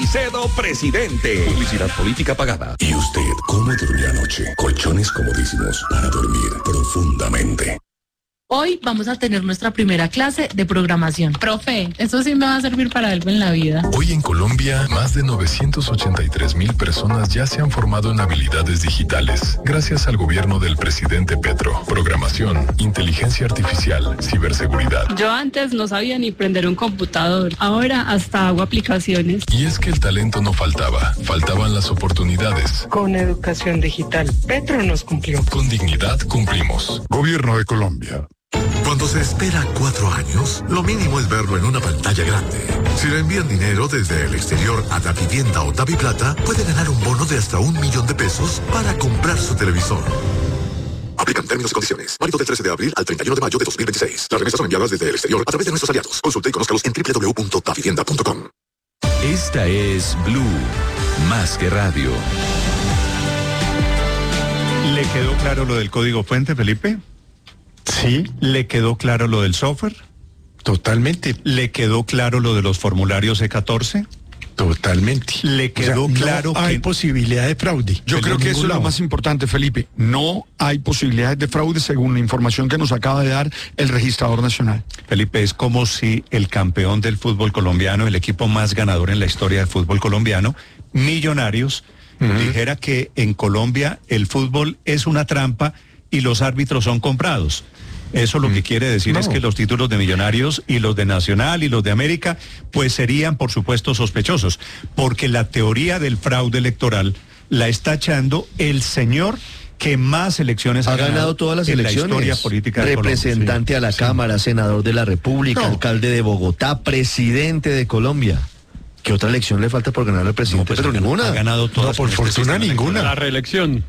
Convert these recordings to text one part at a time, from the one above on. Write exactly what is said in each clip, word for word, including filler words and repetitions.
Caicedo, presidente. Publicidad política pagada. ¿Y usted cómo durmió anoche? Colchones comodísimos para dormir profundamente. Hoy vamos a tener nuestra primera clase de programación. Profe, eso sí me va a servir para algo en la vida. Hoy en Colombia, más de novecientos ochenta y tres mil personas ya se han formado en habilidades digitales, gracias al gobierno del presidente Petro. Programación, inteligencia artificial, ciberseguridad. Yo antes no sabía ni prender un computador, ahora hasta hago aplicaciones. Y es que el talento no faltaba, faltaban las oportunidades. Con educación digital, Petro nos cumplió. Con dignidad cumplimos. Gobierno de Colombia. Cuando se espera cuatro años, lo mínimo es verlo en una pantalla grande. Si le envían dinero desde el exterior a Davivienda o Daviplata, puede ganar un bono de hasta un millón de pesos para comprar su televisor. Aplican términos y condiciones. Válido del trece de abril al treinta y uno de mayo de dos mil veintiséis. Las remesas son enviadas desde el exterior a través de nuestros aliados. Consulte y conózcalos en doble u doble u doble u punto davivienda punto com. Esta es Blue, más que radio. ¿Le quedó claro lo del código fuente, Felipe? Sí. ¿Le quedó claro lo del software? Totalmente. ¿Le quedó claro lo de los formularios E catorce? Totalmente. ¿Le quedó o sea, claro no hay que posibilidad de fraude? Yo creo que eso es lo más importante, Felipe. No hay posibilidades de fraude según la información que nos acaba de dar el registrador nacional. Felipe, es como si el campeón del fútbol colombiano, el equipo más ganador en la historia del fútbol colombiano, Millonarios, uh-huh. dijera que en Colombia el fútbol es una trampa y los árbitros son comprados. Eso lo que quiere decir no. es que los títulos de Millonarios y los de Nacional y los de América pues serían por supuesto sospechosos, porque la teoría del fraude electoral la está echando el señor que más elecciones ha, ha ganado, ganado todas las en elecciones. La historia política de representante Colombia. a la sí, Cámara, sí. senador de la República, no. alcalde de Bogotá, presidente de Colombia. ¿Qué otra elección le falta por ganar al presidente? No, pues Pero ha, ninguna. Ha ganado todas. No, por fortuna ninguna. La reelección.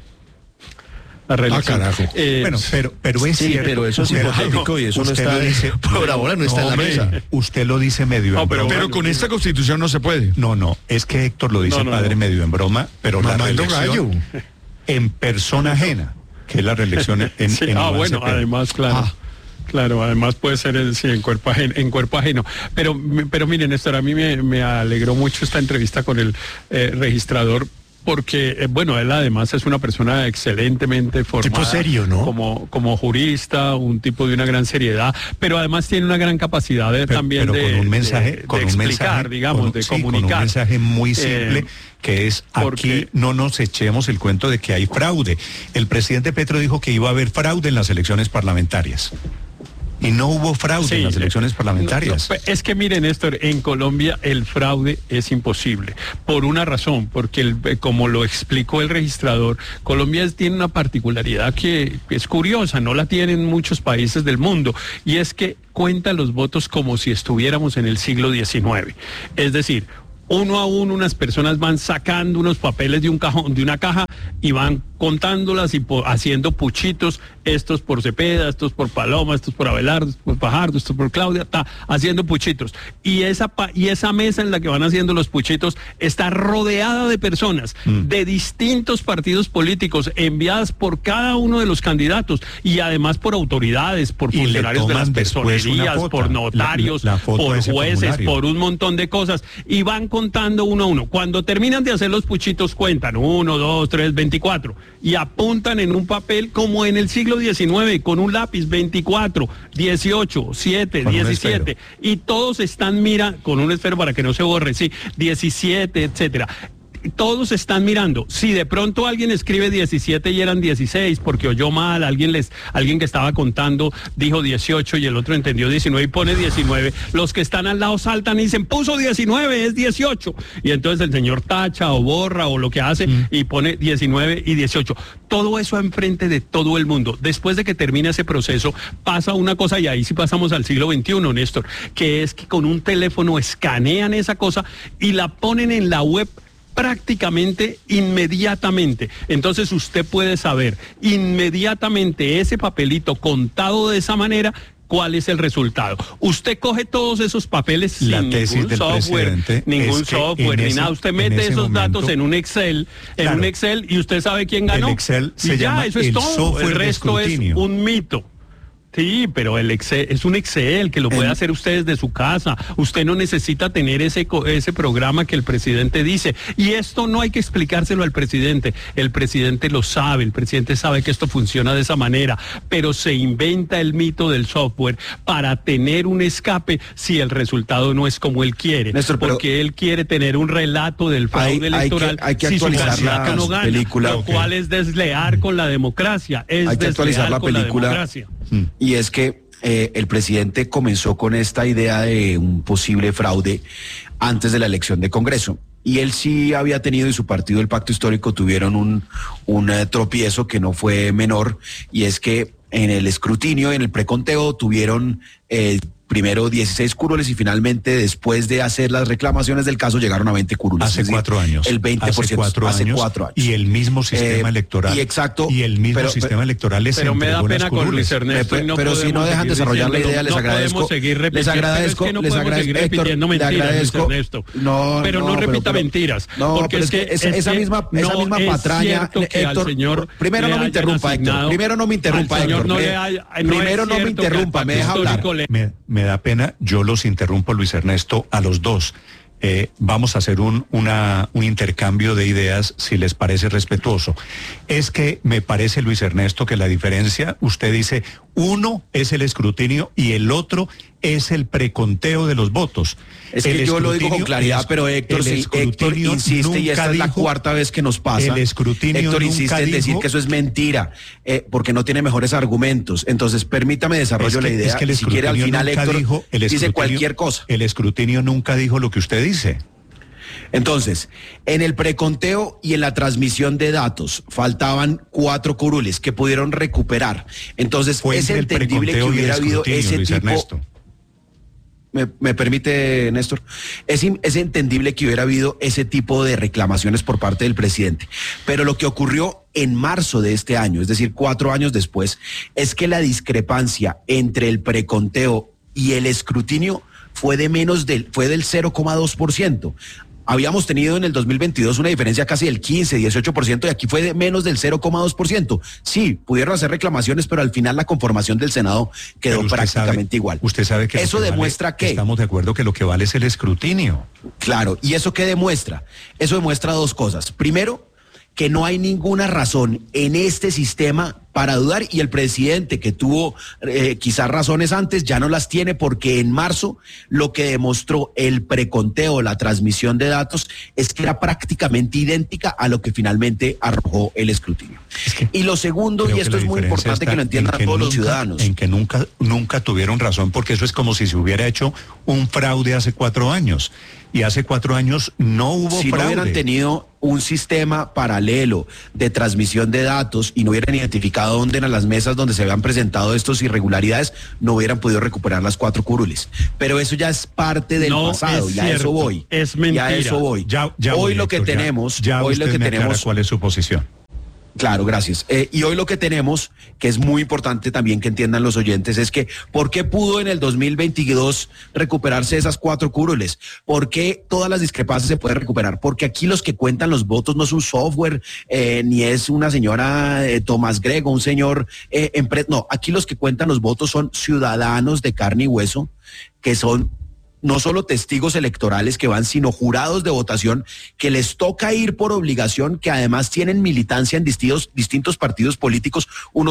La Ah, carajo. Eh, bueno, pero, pero es sí, cierto. pero eso es hipotético y eso no está, dice, por ahora no está no, en la mesa. Usted lo dice medio no, en pero, broma. Pero con esta constitución no se puede. No, no, es que Héctor lo dice no, no, padre no. medio en broma, pero Mamá la reelección en persona ajena, que es la reelección en, sí, en Ah, bueno, además, claro. Ah. Claro, además puede ser el, sí, en cuerpo ajeno, en cuerpo ajeno. Pero, pero miren, Néstor, a mí me, me alegró mucho esta entrevista con el eh, registrador, porque, eh, bueno, él además es una persona excelentemente formada. Tipo serio, ¿no? Como, como jurista, un tipo de una gran seriedad, pero además tiene una gran capacidad de, pero, también pero de, con un mensaje, de, con de un explicar, mensaje, digamos, con, de sí, comunicar. Con un mensaje muy simple, eh, que es porque, aquí no nos echemos el cuento de que hay fraude. El presidente Petro dijo que iba a haber fraude en las elecciones parlamentarias. Y no hubo fraude sí, en las elecciones parlamentarias. No, no, es que miren, Néstor, en Colombia el fraude es imposible. Por una razón, porque el, como lo explicó el registrador, Colombia tiene una particularidad que es curiosa, no la tienen muchos países del mundo, y es que cuenta los votos como si estuviéramos en el siglo diecinueve. Es decir, uno a uno unas personas van sacando unos papeles de un cajón, de una caja, y van contándolas y po- haciendo puchitos, estos por Cepeda, estos por Paloma, estos por Abelardo, estos por Fajardo, estos por Claudia, está haciendo puchitos. Y esa pa- y esa mesa en la que van haciendo los puchitos está rodeada de personas mm. de distintos partidos políticos, enviadas por cada uno de los candidatos, y además por autoridades, por y funcionarios de las personerías, por notarios, la, la por jueces, por un montón de cosas, y van contando uno a uno. Cuando terminan de hacer los puchitos, cuentan uno, dos, tres, veinticuatro, y apuntan en un papel como en el siglo diecinueve, con un lápiz, veinticuatro, dieciocho, siete, con diecisiete, y todos están, mira, con un esfero para que no se borre, sí, diecisiete, etcétera. Todos están mirando. Si de pronto alguien escribe diecisiete y eran dieciséis porque oyó mal, alguien les, alguien que estaba contando dijo dieciocho y el otro entendió diecinueve y pone diecinueve, los que están al lado saltan y dicen, puso diecinueve, es dieciocho. Y entonces el señor tacha o borra o lo que hace mm. y pone diecinueve y dieciocho. Todo eso enfrente de todo el mundo. Después de que termina ese proceso, pasa una cosa, y ahí sí pasamos al siglo veintiuno, Néstor, que es que con un teléfono escanean esa cosa y la ponen en la web prácticamente inmediatamente. Entonces usted puede saber inmediatamente ese papelito contado de esa manera, cuál es el resultado. Usted coge todos esos papeles la sin tesis ningún del software, ningún software, ni ese, nada. Usted mete esos momento, datos en un Excel, en claro, un Excel, y usted sabe quién ganó. El Excel se y ya, llama eso es el todo. software el resto de es un mito. Sí, pero el Excel es un Excel que lo puede hacer usted desde su casa. Usted no necesita tener ese ese programa que el presidente dice. Y esto no hay que explicárselo al presidente. El presidente lo sabe, el presidente sabe que esto funciona de esa manera, pero se inventa el mito del software para tener un escape si el resultado no es como él quiere. Néstor, porque él quiere tener un relato del fraude hay, electoral hay que, hay que si su candidato no gana, película, lo okay. cual es desleal con la democracia. Es hay que actualizar la película. La democracia. Y es que eh, el presidente comenzó con esta idea de un posible fraude antes de la elección de Congreso. Y él sí había tenido, y su partido, el Pacto Histórico, tuvieron un, un uh, tropiezo que no fue menor, y es que en el escrutinio, en el preconteo, tuvieron eh, primero dieciséis curules y finalmente, después de hacer las reclamaciones del caso, llegaron a veinte curules. Hace cuatro años. El veinte por ciento. Hace cuatro, hace años, cuatro años. Y el mismo sistema eh, electoral. Y exacto. Y el mismo pero, sistema pero, electoral les Pero me da pena con Luis Ernesto. Pero, no pero si no dejan desarrollar la idea, les no agradezco. Seguir les agradezco. Es que no les agradezco. Seguir Héctor, repitiendo mentiras, le agradezco. Luis Ernesto. No, pero no, no repita pero, mentiras. No, porque es que, es, esa que misma, esa misma patraña, Héctor. Señor primero no me interrumpa, Héctor. Primero no me interrumpa, Héctor. Primero no me interrumpa, me deja hablar. Me, me da pena, yo los interrumpo, Luis Ernesto, a los dos. Eh, vamos a hacer un, una, un intercambio de ideas, si les parece respetuoso. Es que me parece, Luis Ernesto, que la diferencia, usted dice, uno es el escrutinio y el otro es el preconteo de los votos. Es que yo lo digo con claridad, pero Héctor, sí, Héctor insiste, y esta dijo, es la cuarta vez que nos pasa. El escrutinio Héctor insiste en dijo, decir que eso es mentira, eh, porque no tiene mejores argumentos. Entonces, permítame desarrollo es que, la idea. Es que el si quiere, al final, Héctor dijo, el dice cualquier cosa. El escrutinio nunca dijo lo que usted dice. Entonces, en el preconteo y en la transmisión de datos faltaban cuatro curules que pudieron recuperar. Entonces, Fue es entendible que hubiera habido ese Luis tipo... Ernesto. Me, me permite, Néstor, es, es entendible que hubiera habido ese tipo de reclamaciones por parte del presidente, pero lo que ocurrió en marzo de este año, es decir, cuatro años después, es que la discrepancia entre el preconteo y el escrutinio fue de menos del, fue del cero coma dos por ciento. Habíamos tenido en el dos mil veintidós una diferencia casi del quince, dieciocho por ciento y aquí fue de menos del cero coma dos por ciento. Sí, pudieron hacer reclamaciones, pero al final la conformación del Senado quedó prácticamente sabe, igual. Usted sabe que eso que demuestra vale, que... Estamos de acuerdo que lo que vale es el escrutinio. Claro, ¿y eso qué demuestra? Eso demuestra dos cosas. Primero, que no hay ninguna razón en este sistema para dudar, y el presidente, que tuvo eh, quizás razones antes, ya no las tiene, porque en marzo lo que demostró el preconteo, la transmisión de datos, es que era prácticamente idéntica a lo que finalmente arrojó el escrutinio. Es que y lo segundo, y esto es muy importante que lo entiendan todos nunca, los ciudadanos. En que nunca, nunca tuvieron razón, porque eso es como si se hubiera hecho un fraude hace cuatro años. Y hace cuatro años no hubo si fraude. Si no hubieran tenido un sistema paralelo de transmisión de datos y no hubieran identificado dónde eran las mesas donde se habían presentado estas irregularidades, no hubieran podido recuperar las cuatro curules. Pero eso ya es parte del no pasado, es ya cierto, eso voy. Es mentira. Ya eso voy. Ya, ya hoy voy, lo Héctor, que ya, tenemos, ya hoy lo que me tenemos. ¿Cuál es su posición? Claro, gracias. Eh, y hoy lo que tenemos, que es muy importante también que entiendan los oyentes, es que ¿por qué pudo en el dos mil veintidós recuperarse esas cuatro curules? ¿Por qué todas las discrepancias se pueden recuperar? Porque aquí los que cuentan los votos no es un software, eh, ni es una señora eh, Tomás Grego, un señor eh, empre- no, aquí los que cuentan los votos son ciudadanos de carne y hueso, que son no solo testigos electorales que van, sino jurados de votación que les toca ir por obligación, que además tienen militancia en distintos, distintos partidos políticos, unos